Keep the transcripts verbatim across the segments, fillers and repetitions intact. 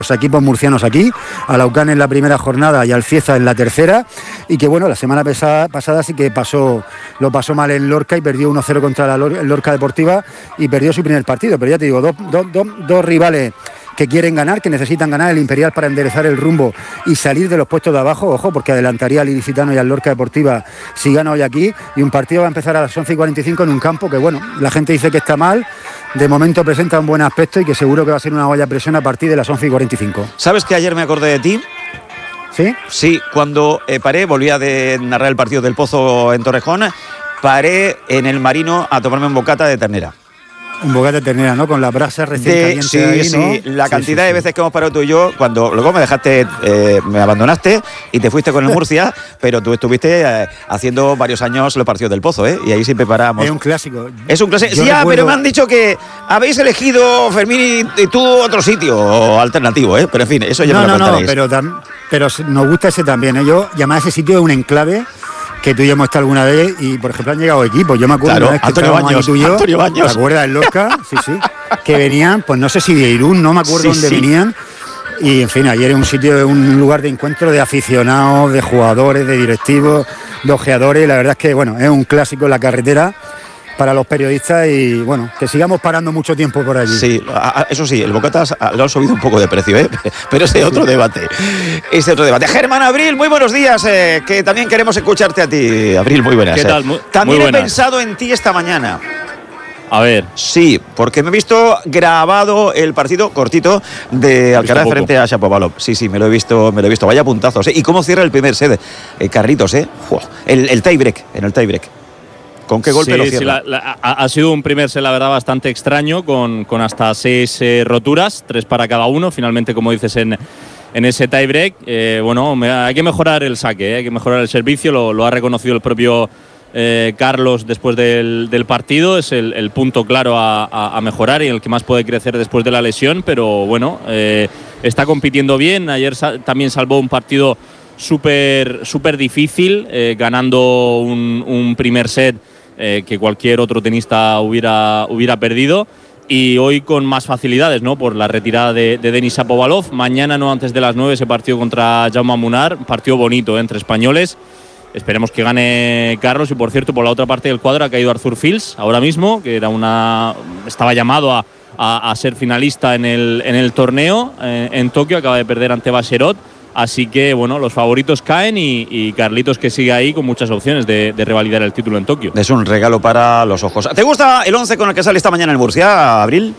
los equipos murcianos aquí, al Aucán en la primera jornada y al Cieza en la tercera, y que bueno, la semana pasada, pasada sí que pasó, lo pasó mal en Lorca y perdió uno cero contra la Lor- Lorca Deportiva y perdió su primer partido, pero ya te digo, dos, dos, dos, dos rivales que quieren ganar, que necesitan ganar, el Imperial para enderezar el rumbo y salir de los puestos de abajo, ojo, porque adelantaría al Ilicitano y al Lorca Deportiva si gana hoy aquí, y un partido va a empezar a las once y cuarenta y cinco en un campo que bueno, la gente dice que está mal, de momento presenta un buen aspecto y que seguro que va a ser una olla presión a partir de las once y cuarenta y cinco. ¿Sabes que ayer me acordé de ti? ¿Sí? Sí, cuando eh, paré, volvía de narrar el partido del Pozo en Torrejón, paré en el Marino a tomarme un bocata de ternera. Un bocata de ternera, ¿no? Con la brasa recién De, caliente sí, ahí, sí, ¿no? la Sí, cantidad sí, de sí. veces que hemos parado tú y yo, cuando luego me dejaste, eh, me abandonaste y te fuiste con el Murcia, pero tú estuviste eh, haciendo varios años los partidos del Pozo, ¿eh? Y ahí siempre paramos. Es un clásico. Es un clásico. Yo Sí, ya, recuerdo- pero me han dicho que habéis elegido, Fermín y, y tú, otro sitio alternativo, ¿eh? Pero en fin, eso ya no, me lo no, no, contaréis. pero, tam- pero nos gusta ese también, ¿eh? Yo llamaba a ese sitio de un enclave que tú ya hemos estado alguna vez y, por ejemplo, han llegado equipos. Yo me acuerdo Claro, una vez que Antonio estábamos Baños, ahí tú y yo, Antonio Baños. ¿te acuerdas del Lorca? Sí, sí. Que venían, pues no sé si de Irún, no me acuerdo Sí, dónde sí. venían. Y, en fin, ayer era un sitio, un lugar de encuentro de aficionados, de jugadores, de directivos, de ojeadores. La verdad es que, bueno, es un clásico en la carretera para los periodistas y, bueno, que sigamos parando mucho tiempo por allí. Sí, a- a- eso sí, el bocatas a- lo han subido un poco de precio, ¿eh? Pero ese otro debate. Ese otro debate. Germán Abril, muy buenos días, eh, que también queremos escucharte a ti. Abril, muy buenas. ¿Qué eh. tal? Muy- También muy he buenas. pensado en ti esta mañana. A ver, Sí, porque me he visto grabado el partido cortito de Alcaraz poco. frente a Shapovalov. Sí, sí, me lo he visto, me lo he visto. Vaya puntazos, ¿eh? ¿Y cómo cierra el primer set? Eh, Carlitos, ¿eh? Uf, el, el tiebreak, en el tiebreak. ¿Con qué golpe sí, lo sí, cierra? la- la- ha, ha sido un primer set, la verdad, bastante extraño, con, con hasta seis eh, roturas, tres para cada uno. Finalmente, como dices, en, en ese tiebreak, eh, bueno, me- hay que mejorar el saque, eh, hay que mejorar el servicio, lo, lo ha reconocido el propio eh, Carlos después del, del partido. Es el, el punto claro a, a- a mejorar y el que más puede crecer después de la lesión, pero bueno, eh, está compitiendo bien. Ayer sa- también salvó un partido súper súper difícil, eh, ganando un, un primer set eh, que cualquier otro tenista hubiera, hubiera perdido. Y hoy con más facilidades, ¿no? Por la retirada de, de Denis Shapovalov. Mañana, no antes de las nueve, ese partido contra Jaume Munar. Un partido bonito, ¿eh? Entre españoles. Esperemos que gane Carlos. Y por cierto, por la otra parte del cuadro ha caído Arthur Fils ahora mismo, que era una estaba llamado a, a, a ser finalista en el, en el torneo eh, en Tokio. Acaba de perder ante Baserot. Así que, bueno, los favoritos caen y, y Carlitos, que sigue ahí con muchas opciones de, de revalidar el título en Tokio. Es un regalo para los ojos. ¿Te gusta el once con el que sale esta mañana el Murcia, Abril?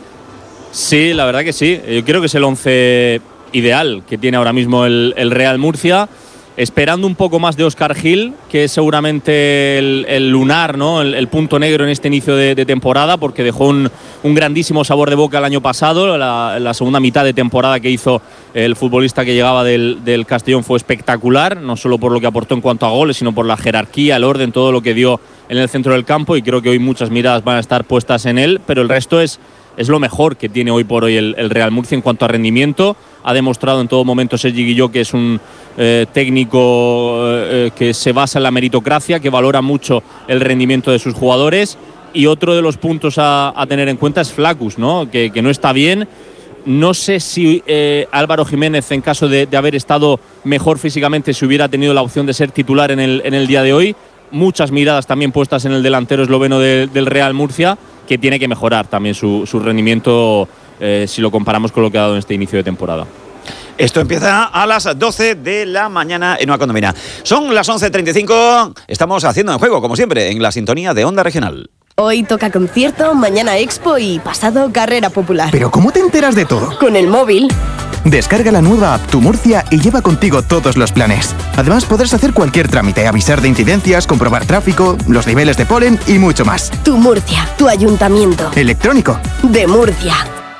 Sí, la verdad que sí. Yo creo que es el once ideal que tiene ahora mismo el, el Real Murcia. Esperando un poco más de Óscar Gil, que es seguramente el, el lunar, ¿no? el, el punto negro en este inicio de, de temporada, porque dejó un, un grandísimo sabor de boca el año pasado. La, la segunda mitad de temporada que hizo el futbolista que llegaba del, del Castellón fue espectacular, no solo por lo que aportó en cuanto a goles, sino por la jerarquía, el orden, todo lo que dio en el centro del campo, y creo que hoy muchas miradas van a estar puestas en él, pero el resto es, es lo mejor que tiene hoy por hoy el, el Real Murcia en cuanto a rendimiento. Ha demostrado en todo momento Sergi Guilló que es un eh, técnico eh, que se basa en la meritocracia, que valora mucho el rendimiento de sus jugadores. Y otro de los puntos a, a tener en cuenta es Flaccus, ¿no? Que, que no está bien. No sé si eh, Álvaro Jiménez, en caso de, de haber estado mejor físicamente, si hubiera tenido la opción de ser titular en el, en el día de hoy. Muchas miradas también puestas en el delantero esloveno de, del Real Murcia, que tiene que mejorar también su, su rendimiento eh, si lo comparamos con lo que ha dado en este inicio de temporada. Esto empieza a las doce de la mañana en una condomina. Son las once treinta y cinco. Estamos haciendo en juego, como siempre, en la sintonía de Onda Regional. Hoy toca concierto, mañana expo y pasado carrera popular. ¿Pero cómo te enteras de todo? Con el móvil. Descarga la nueva app Tu Murcia y lleva contigo todos los planes. Además, podrás hacer cualquier trámite, avisar de incidencias, comprobar tráfico, los niveles de polen y mucho más. Tu Murcia, tu ayuntamiento. Electrónico. De Murcia.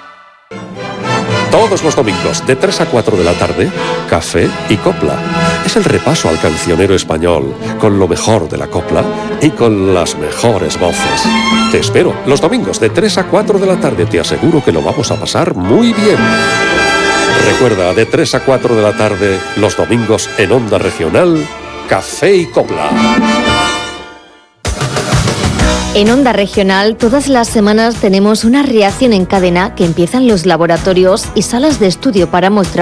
Todos los domingos, de tres a cuatro de la tarde, Café y Copla. Es el repaso al cancionero español, con lo mejor de la copla y con las mejores voces. Te espero, los domingos, de tres a cuatro de la tarde. Te aseguro que lo vamos a pasar muy bien. Recuerda, de tres a cuatro de la tarde, los domingos en Onda Regional, Café y Copla. En Onda Regional, todas las semanas tenemos una reacción en cadena que empiezan los laboratorios y salas de estudio para mostrar